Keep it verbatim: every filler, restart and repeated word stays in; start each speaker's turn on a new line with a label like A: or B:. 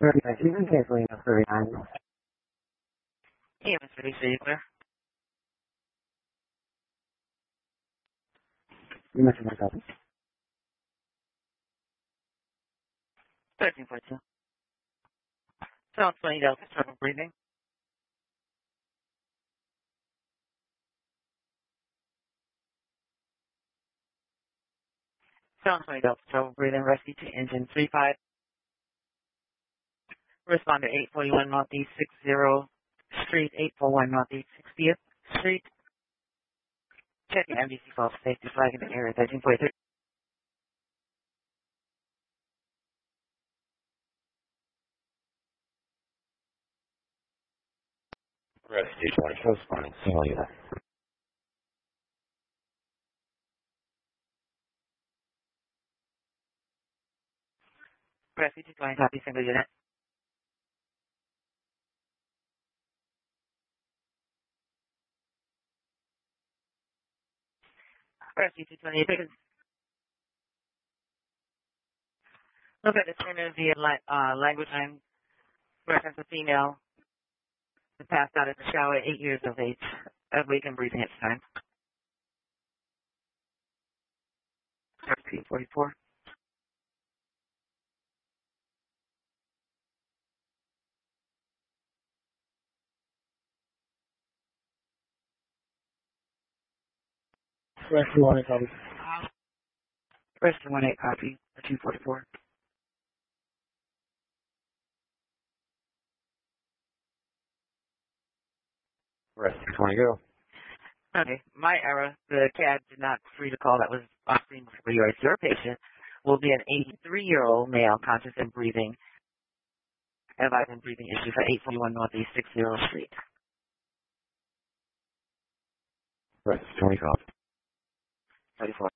A: thirty-five, you can cancel email thirty-nine.
B: Hey, Mister Lisa, you clear?
A: You mentioned my copy.
B: thirteen forty-two. Sounds twenty Delta, trouble breathing. Sounds twenty Delta, trouble breathing. Rescue to engine three five. Responder eight forty-one Northeast sixty Street, eight forty-one Northeast sixtieth Street. Checking M D C false safety flag in the area thirteen forty-three.
A: Rescue twenty, responding, single unit.
B: Rescue to twenty, copy single unit. Rescue to twenty, take a look at the center via uh, language line. Reference a female who passed out in the shower at eight years of age. Awake and breathing at the time. thirteen forty-four.
A: Rescue one, copy.
B: Rescue one eight, copy. thirteen forty-four.
A: Rescue twenty, go.
B: Okay, my error. The C A D did not free the call that was offering for yours. Your patient will be an eighty-three-year-old male, conscious and breathing, advising breathing issues at eight forty-one Northeast sixtieth Street.
A: Rescue twenty, copy.
B: thirty-four.